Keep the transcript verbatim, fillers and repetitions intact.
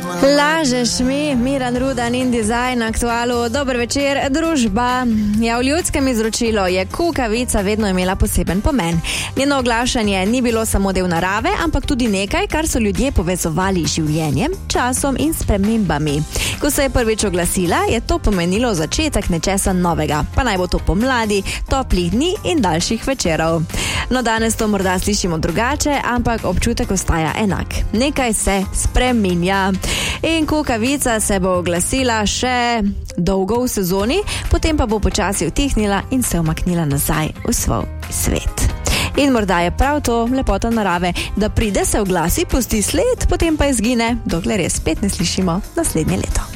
Lažeš mi, Miran Rudan in Design na Aktualu. Dober večer, družba. Ja, v ljudskem izročilu je kukavica vedno imela poseben pomen. Njeno oglašanje ni bilo samo del narave, ampak tudi nekaj, kar so ljudje povezovali z življenjem, časom in spremembami. Ko se je prvič oglasila, je to pomenilo začetek nečesa novega, pa naj bo to pomladi, toplih dni in daljših večerov. No, danes to morda slišimo drugače, ampak občutek ostaja enak. Nekaj se spreminja. In kukavica se bo oglasila še dolgo v sezoni, potem pa bo počasi utihnila in se umaknila nazaj v svoj svet. In morda je prav to lepota narave, da pride, se oglasi, pusti sled, potem pa izgine, dokler je spet ne slišimo naslednje leto.